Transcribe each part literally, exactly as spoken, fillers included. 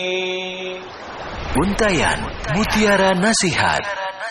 Untayan Mutiara Nasihat.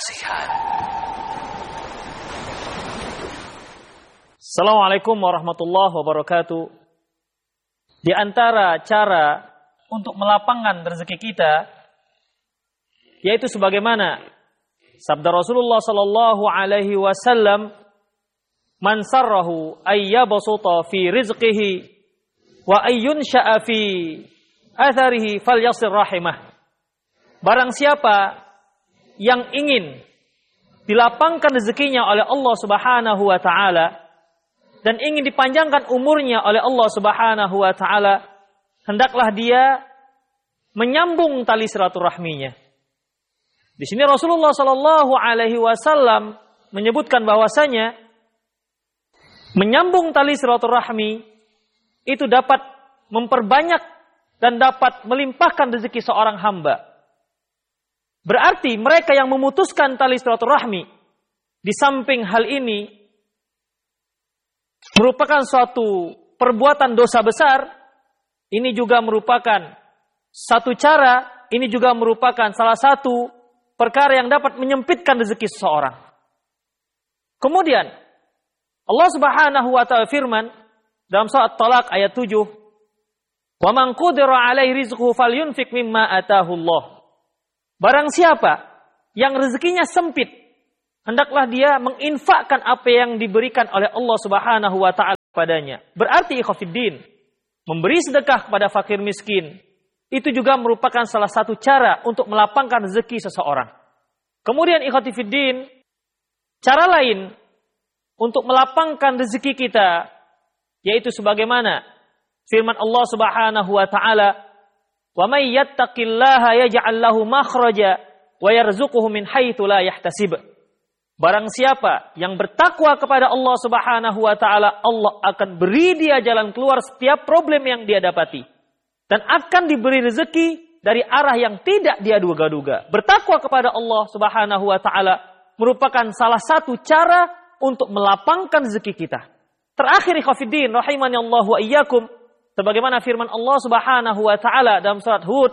Assalamualaikum warahmatullahi wabarakatuh. Di antara cara untuk melapangkan rezeki kita, yaitu sebagaimana sabda Rasulullah sallallahu alaihi wasallam, "Man sarrahu ayyabsuta fi rizqihi wa ayyunsha'a fi atharihi falyasir rahimah." Barang siapa yang ingin dilapangkan rezekinya oleh Allah Subhanahu wa taala dan ingin dipanjangkan umurnya oleh Allah Subhanahu wa taala, hendaklah dia menyambung tali silaturahminya. Di sini Rasulullah sallallahu alaihi wasallam menyebutkan bahwasanya menyambung tali silaturahmi itu dapat memperbanyak dan dapat melimpahkan rezeki seorang hamba. Berarti mereka yang memutuskan tali silaturahmi, di samping hal ini merupakan suatu perbuatan dosa besar, ini juga merupakan satu cara, ini juga merupakan salah satu perkara yang dapat menyempitkan rezeki seseorang. Kemudian Allah Subhanahu wa taala firman dalam surat Talaq ayat tujuh, "Wa man qudira 'alaihi rizquhu falyunfiq mimma ataahu Allah." Barang siapa yang rezekinya sempit, hendaklah dia menginfakkan apa yang diberikan oleh Allah Subhanahu wa taala kepadanya. Berarti ikhwatiddin, memberi sedekah kepada fakir miskin itu juga merupakan salah satu cara untuk melapangkan rezeki seseorang. Kemudian ikhwatiddin, cara lain untuk melapangkan rezeki kita yaitu sebagaimana firman Allah Subhanahu wa taala, "Wa may yattaqillaha yaj'al lahu makhraja wa yarzuquhu min haitsu la yahtasib." Barang siapa yang bertakwa kepada Allah Subhanahu wa taala, Allah akan beri dia jalan keluar setiap problem yang dia dapati dan akan diberi rezeki dari arah yang tidak dia duga-duga. Bertakwa kepada Allah Subhanahu wa taala merupakan salah satu cara untuk melapangkan rezeki kita. Terakhir ikhwatiddin rahimani Allah wa iyyakum, sebagaimana firman Allah Subhanahu wa taala dalam surat Hud,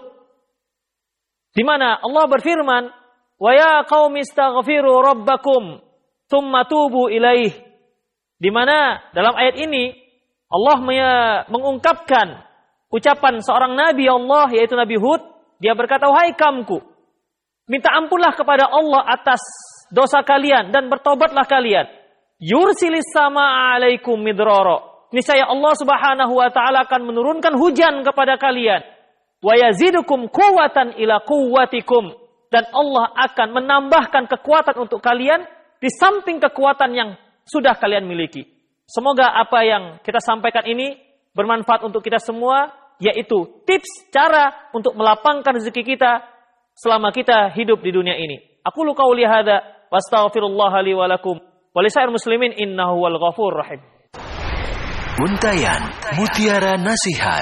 di mana Allah berfirman, "Wa ya qaumi istaghfiru rabbakum tsumma tubu ilaih." Di mana dalam ayat ini Allah mengungkapkan ucapan seorang nabi Allah, yaitu Nabi Hud. Dia berkata, "Wahai kaumku, minta ampunlah kepada Allah atas dosa kalian dan bertobatlah kalian. Yursilis sama alaikum midrara." Niscaya Allah Subhanahu wa taala akan menurunkan hujan kepada kalian. Wa yazidukum quwwatan ila quwwatikum, dan Allah akan menambahkan kekuatan untuk kalian di samping kekuatan yang sudah kalian miliki. Semoga apa yang kita sampaikan ini bermanfaat untuk kita semua, yaitu tips cara untuk melapangkan rezeki kita selama kita hidup di dunia ini. Aku lu qauli hadza wastaghfirullah li wa lakum wa lisairil muslimin innahu wal ghafurur rahim. Untayan Mutiara Nasihat.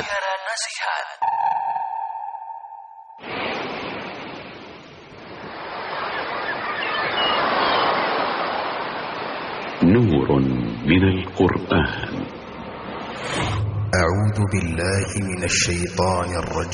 Nurun minal Qur'an. أعوذ بالله من الشيطان الرجيم